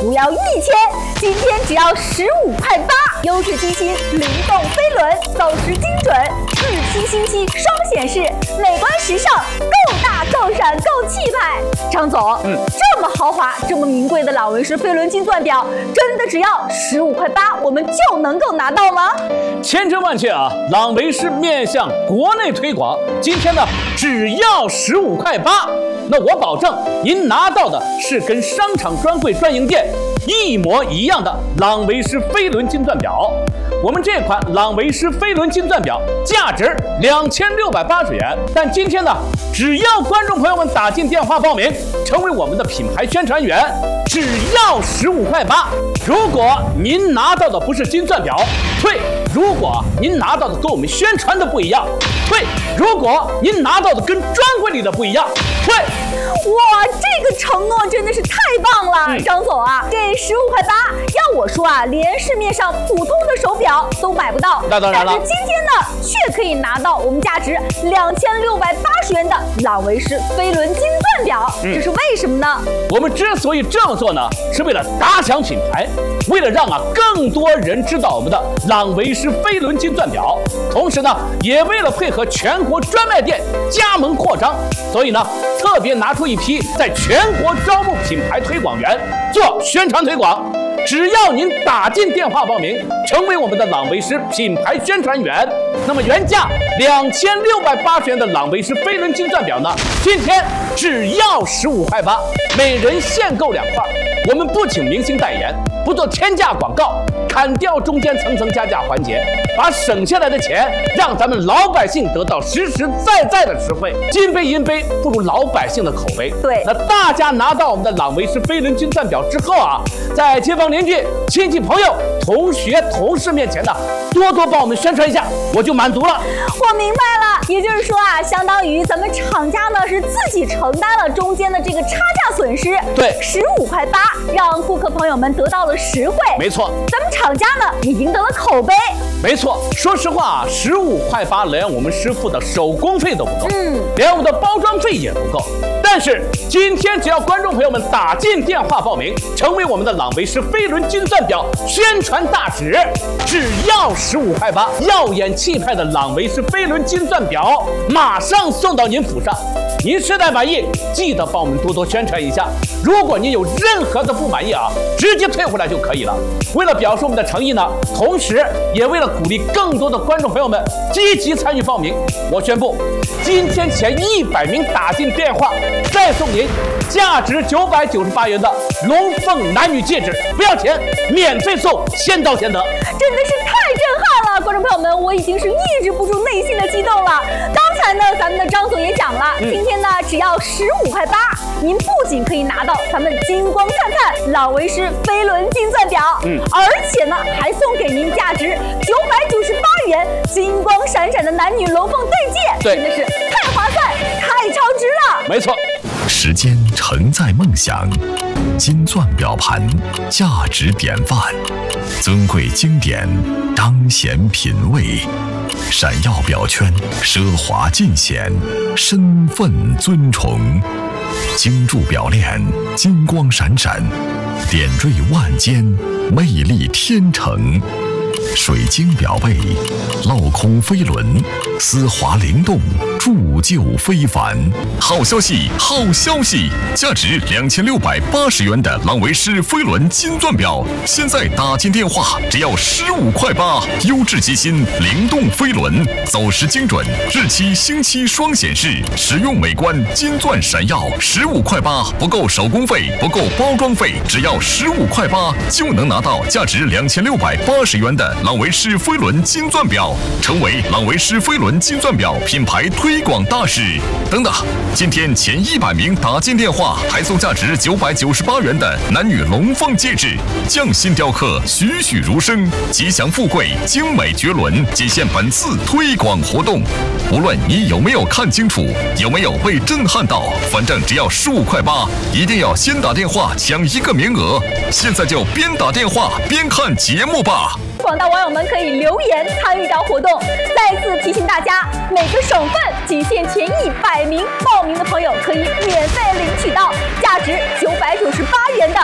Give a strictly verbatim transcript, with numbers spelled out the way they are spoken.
不要一千，今天只要十五块八。优质机芯，灵动飞轮，走时精准，日期星期双显示，美观时尚，够大够闪够气派。张总，嗯，这么豪华、这么名贵的朗维诗飞轮金钻表，真的只要十五块八，我们就能够拿到吗？ 千真万确啊！朗维诗面向国内推广，今天呢只要十五块八。那我保证，您拿到的是跟商场专柜专营店一模一样的朗维诗飞轮金钻表。我们这款朗维诗飞轮金钻表价值两千六百八十元，但今天呢，只要观众朋友们打进电话报名，成为我们的品牌宣传员，只要十五块八。如果您拿到的不是金钻表，退；如果您拿到的跟我们宣传的不一样，退；如果您拿到的跟专柜里的不一样，退。 哇，这个承诺真的是太棒了，嗯、张总啊，这十五块八，要我说啊，连市面上普通的手表都买不到。 那当然了， 但是今天呢，却可以拿到我们价值两千六百八十元的朗维诗飞轮金钻表，嗯、这是为什么呢？ 我们之所以这么做呢，是为了打响品牌，为了让啊更多人知道我们的朗维诗飞轮金钻表，同时呢，也为了配合全国专卖店加盟扩张，所以呢，特别拿出一批在全国招募品牌推广员做宣传推广。只要您打进电话报名，成为我们的朗维诗品牌宣传员，那么原价两千六百八十元的朗维诗飞轮金钻表呢，今天只要十五块八，每人限购两块。我们不请明星代言，不做天价广告，砍掉中间层层加价环节，把省下来的钱让咱们老百姓得到实实在在的实惠。金杯银杯不如老百姓的口碑。 对， 那大家拿到我们的朗维诗飞轮金钻表之后啊，在街坊邻居、亲戚朋友、同学同事面前呢，多多帮我们宣传一下，我就满足了。 我明白了，也就是说啊，相当于咱们厂家呢是自己承担了中间的这个差价损失。 对， 十五块八，让顾客朋友们得到了实惠。 没错， 咱们厂家呢也赢得了口碑。 没错，说实话啊，十五块八连我们师傅的手工费都不够， 嗯， 连我们的包装费也不够。但是今天只要观众朋友们打进电话报名，成为我们的朗维诗飞轮金钻表宣传大使，只要十五块八，耀眼气派的朗维诗飞轮金钻表马上送到您府上。您实在满意，记得帮我们多多宣传一下。如果您有任何的不满意啊，直接退回来就可以了。为了表示我们的诚意呢，同时也为了鼓励更多的观众朋友们积极参与报名，我宣布，今天前一百名打进电话，再送您价值九百九十八元的龙凤男女戒指，不要钱，免费送，先到先得。 真的是太震撼了，观众朋友们，我已经是抑制不住内心的激动了。刚才呢，咱们的张总也讲了，嗯、今天呢只要十五块八，您不仅可以拿到咱们金光灿灿朗维诗飞轮金钻表，嗯，而且呢还送给您价值九百九十八元金光闪闪的男女龙凤对戒， 对， 真的是太划算、太超值了。 没错， 时间承载梦想，金钻表盘价值典范，尊贵经典彰显品味，闪耀表圈奢华尽显，身份尊崇。精铸表链金光闪闪，点缀万间，魅力天成。水晶表背，镂空飞轮，丝滑灵动，铸就非凡。好消息，好消息！价值两千六百八十元的朗维诗飞轮金钻表，现在打进电话只要十五块八，优质机芯，灵动飞轮，走时精准，日期星期双显示，实用美观，金钻闪耀，十五块八，不够手工费，不够包装费，只要十五块八就能拿到价值两千六百八十元的朗维诗飞轮金钻表，成为朗维诗飞轮金钻表品牌推广大使。等等，今天前一百名打进电话，还送价值九百九十八元的男女龙凤戒指，匠心雕刻，栩栩如生，吉祥富贵，精美绝伦，仅限本次推广活动。无论你有没有看清楚，有没有被震撼到，反正只要十五块八，一定要先打电话抢一个名额。现在就边打电话边看节目吧。 广大网友们可以留言参与到活动。再次提醒大家，每个省份仅限前一百名报名的朋友可以免费领取到价值九百九十八元的